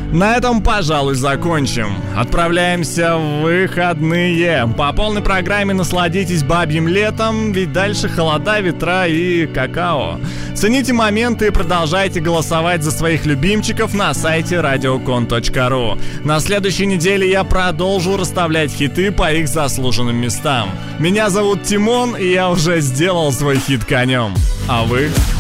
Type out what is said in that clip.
На этом, пожалуй, закончим. Отправляемся в выходные. По полной программе насладитесь бабьим летом, ведь дальше холода, ветра и какао. Цените моменты и продолжайте голосовать за своих любимчиков на сайте radiocon.ru. На следующей неделе я продолжу расставлять хиты по их заслуженным местам. Меня зовут Тимон, и я уже сделал свой хит конем. А вы?